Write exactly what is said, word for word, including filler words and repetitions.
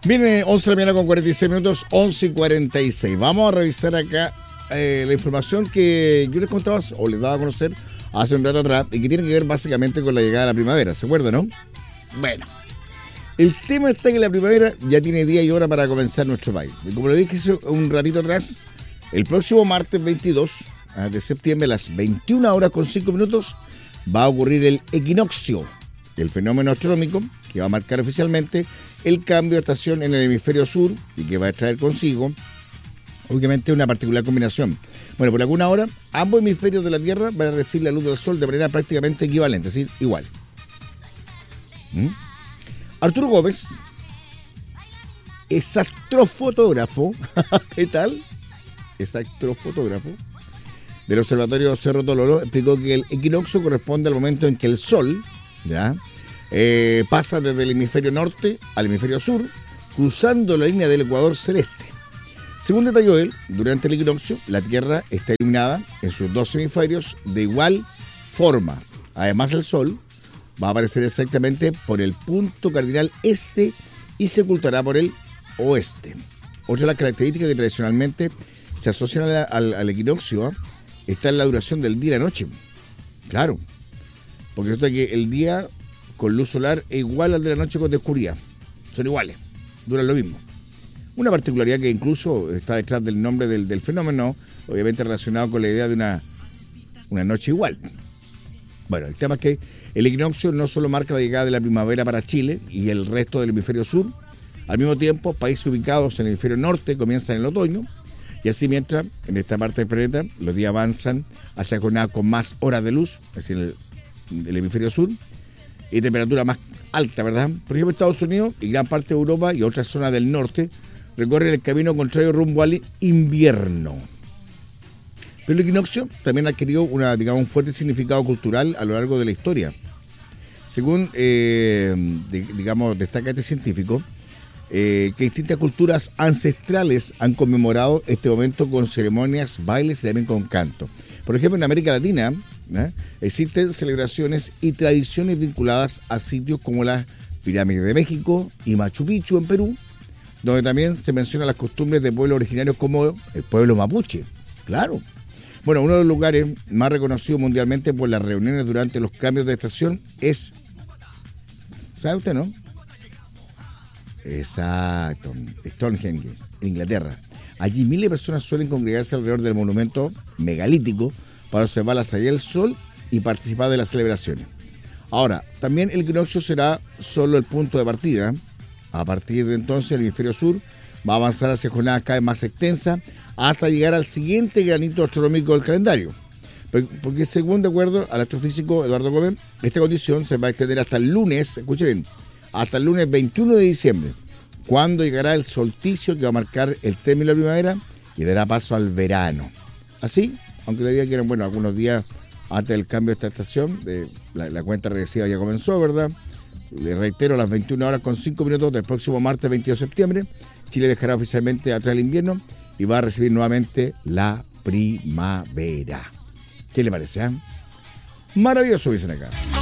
Viene once de la mañana con cuarenta y seis minutos, once y cuarenta y seis. Vamos a revisar acá eh, la información que yo les contaba o les daba a conocer hace un rato atrás y que tiene que ver básicamente con la llegada de la primavera, ¿se acuerdan, no? Bueno, el tema está que la primavera ya tiene día y hora para comenzar en nuestro país. Y como le dije un ratito atrás, el próximo martes veintidós de septiembre a las veintiuna horas con cinco minutos va a ocurrir el equinoccio, el fenómeno astronómico que va a marcar oficialmente el cambio de estación en el hemisferio sur y que va a traer consigo, obviamente, una particular combinación. Bueno, por alguna hora, ambos hemisferios de la Tierra van a recibir la luz del Sol de manera prácticamente equivalente, es decir, igual. ¿Mm? Arturo Gómez es astrofotógrafo, ¿qué tal? Es astrofotógrafo del Observatorio Cerro Tololo, explicó que el equinoccio corresponde al momento en que el Sol, ¿ya?, Eh, pasa desde el hemisferio norte al hemisferio sur, cruzando la línea del ecuador celeste. Según detalló él, durante el equinoccio, la Tierra está iluminada en sus dos hemisferios de igual forma. Además, el Sol va a aparecer exactamente por el punto cardinal este y se ocultará por el oeste. Otra de las características que tradicionalmente se asocian al, al, al equinoccio está en la duración del día y la noche. Claro, porque resulta que el día con luz solar es igual al de la noche con oscuridad. Son iguales, duran lo mismo. Una particularidad que incluso está detrás del nombre del, del fenómeno, obviamente relacionado con la idea de una, una noche igual. Bueno, el tema es que el equinoccio no solo marca la llegada de la primavera para Chile y el resto del hemisferio sur, al mismo tiempo países ubicados en el hemisferio norte comienzan el otoño, y así mientras en esta parte del planeta los días avanzan hacia jornadas con más horas de luz, es decir, el, el hemisferio sur, y temperatura más alta, ¿verdad? Por ejemplo, Estados Unidos y gran parte de Europa y otras zonas del norte recorren el camino contrario rumbo al invierno. Pero el equinoccio también ha adquirido una, digamos, un fuerte significado cultural a lo largo de la historia. Según, eh, de, digamos, destaca este científico, eh, que distintas culturas ancestrales han conmemorado este momento con ceremonias, bailes y también con canto. Por ejemplo, en América Latina, ¿eh?, existen celebraciones y tradiciones vinculadas a sitios como las pirámides de México y Machu Picchu en Perú, donde también se mencionan las costumbres de pueblos originarios como el pueblo mapuche. Claro. Bueno, uno de los lugares más reconocidos mundialmente por las reuniones durante los cambios de estación es, ¿sabe usted, no? Exacto, Stonehenge, Inglaterra. Allí miles de personas suelen congregarse alrededor del monumento megalítico para observar la salida del sol y participar de las celebraciones. Ahora, también el equinoccio será solo el punto de partida. A partir de entonces, el hemisferio sur va a avanzar hacia jornadas cada vez más extensas hasta llegar al siguiente granito astronómico del calendario. Porque según de acuerdo al astrofísico Eduardo Gómez, esta condición se va a extender hasta el lunes, escuche bien, hasta el lunes veintiuno de diciembre, cuando llegará el solsticio que va a marcar el término de la primavera y dará paso al verano. Así, aunque le diga que eran, bueno, algunos días antes del cambio de esta estación, de, la, la cuenta regresiva ya comenzó, ¿verdad? Le reitero, a las veintiuna horas con cinco minutos del próximo martes veintidós de septiembre, Chile dejará oficialmente atrás el invierno y va a recibir nuevamente la primavera. ¿Qué le parece? Eh? Maravilloso, dicen acá.